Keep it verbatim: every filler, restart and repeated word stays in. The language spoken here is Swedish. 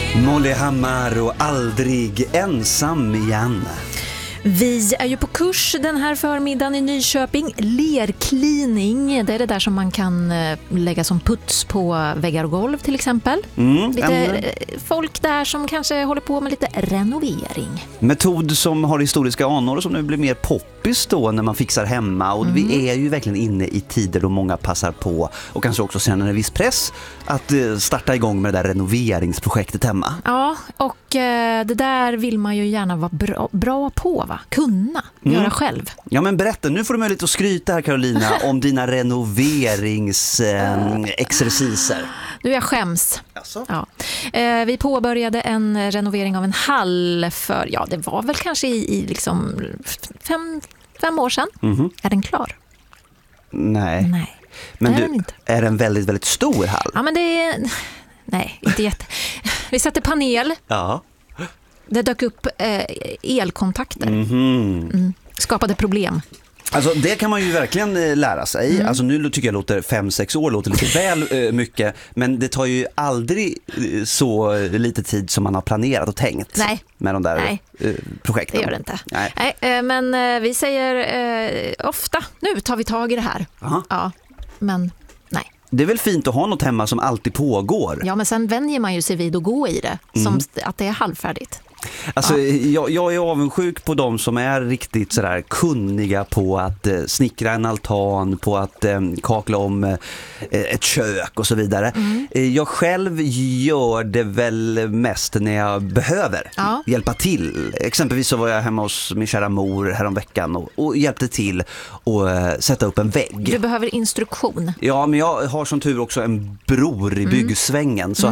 Molly Hammar och Aldrig ensam igen. Vi är ju på kurs den här förmiddagen i Nyköping. Lerklining, det är det där som man kan lägga som puts på väggar och golv till exempel. Mm, lite en... folk där som kanske håller på med lite renovering. Metod som har historiska anor och som nu blir mer poppis då när man fixar hemma. Och mm. vi är ju verkligen inne i tider då många passar på och kanske också känner en viss press att starta igång med det där renoveringsprojektet hemma. Ja, och eh, det där vill man ju gärna vara bra, bra på, va? Kunna mm. göra själv. Ja, men berätta, nu får du möjlighet att skryta här, Carolina, om dina renoveringsexerciser. Eh, nu är jag skäms. Alltså? Ja. Eh, vi påbörjade en renovering av en hall för, ja det var väl kanske i, i liksom fem, fem år sedan. Mm-hmm. Är den klar? Nej. Nej. Men du, inte. Är den väldigt, väldigt stor hall? Ja, men det är... Nej, inte jätte... Vi satte panel. Ja. Det dök upp eh, elkontakter. Mm-hmm. Mm. Skapade problem. Alltså det kan man ju verkligen lära sig. Mm. Alltså nu tycker jag låter fem sex år låter lite väl eh, mycket, men det tar ju aldrig eh, så lite tid som man har planerat och tänkt. Nej. Med de där Nej. Eh, projekten. Det gör det inte. Nej. Nej, eh, men eh, vi säger eh, ofta, nu tar vi tag i det här. Aha. Ja, men nej. Det är väl fint att ha något hemma som alltid pågår. Ja, men sen vänjer man ju sig vid att gå i det, som mm. att det är halvfärdigt. Alltså, ja. jag, jag är avundsjuk på de som är riktigt sådär kunniga på att eh, snickra en altan, på att eh, kakla om eh, ett kök och så vidare. Mm. Eh, jag själv gör det väl mest när jag behöver ja. hjälpa till. Exempelvis så var jag hemma hos min kära mor häromveckan och, och hjälpte till att eh, sätta upp en vägg. Du behöver instruktion. Ja, men jag har som tur också en bror i byggsvängen, mm. så